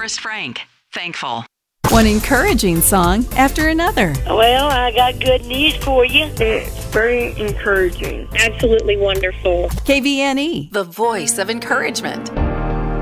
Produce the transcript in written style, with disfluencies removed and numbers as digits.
Forrest Frank, Thankful. One encouraging song after another. Well, I got good news for you. It's very encouraging. Absolutely wonderful. KVNE, The voice of encouragement.